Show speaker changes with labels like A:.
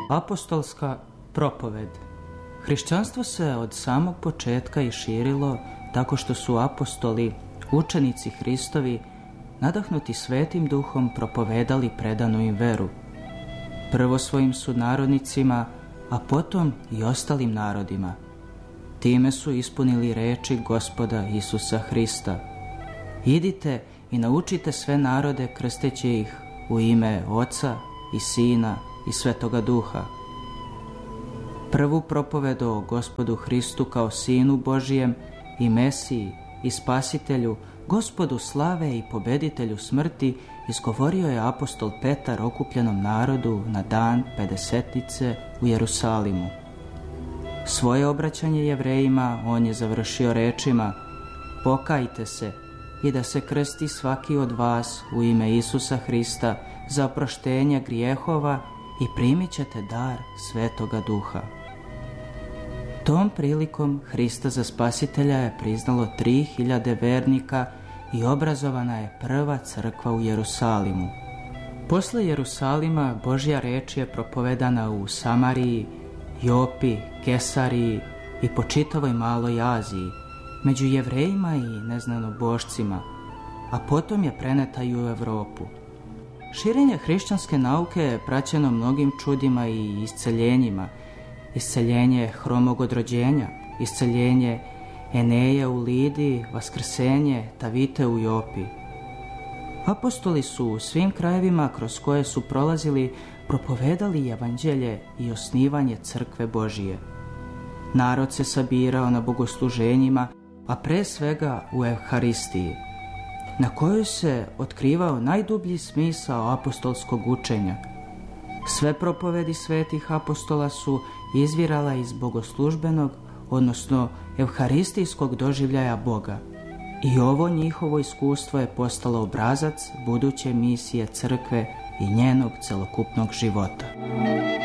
A: Apostolska propoved. Hrišćanstvo se od samog početka i širilo tako što su apostoli, učenici Hristovi, nadahnuti Svetim Duhom, propovedali predanu im veru. Prvo svojim sunarodnicima, a potom i ostalim narodima. Time su ispunili reči Gospoda Isusa Hrista. Idite i naučite sve narode krsteći ih u ime Oca i Sina i Svetoga Duha. Prvu propoved o Gospodu Hristu kao Sinu Božijem i Mesiji i Spasitelju, Gospodu slave i pobeditelju smrti, izgovorio je apostol Petar okupljenom narodu na dan Pedesetnice u Jerusalimu. Svoje obraćanje Jevrejima on je završio rečima: pokajte se i da se krsti svaki od vas u ime Isusa Hrista za oproštenje grijehova i primit ćete dar Svetoga Duha. Tom prilikom Hrista za Spasitelja je priznalo 3000 vernika i obrazovana je prva crkva u Jerusalimu. Posle Jerusalima Božja reč je propovedana u Samariji, Jopi, Kesariji i po čitavoj Maloj Aziji, među Jevrejima i neznanobošcima, a potom je preneta i u Evropu. Širenje hrišćanske nauke je praćeno mnogim čudima i isceljenjima. Isceljenje hromog od rođenja, isceljenje Eneje u Lidiji, vaskrsenje Tavite u Jopi. Apostoli su u svim krajevima kroz koje su prolazili propovedali evanđelje i osnivanje crkve Božije. Narod se sabirao na bogosluženjima, a pre svega u Evharistiji, na kojoj se otkrivao najdublji smisao apostolskog učenja. Sve propovedi svetih apostola su izvirala iz bogoslužbenog, odnosno evharistijskog doživljaja Boga. I ovo njihovo iskustvo je postalo obrazac buduće misije crkve i njenog celokupnog života.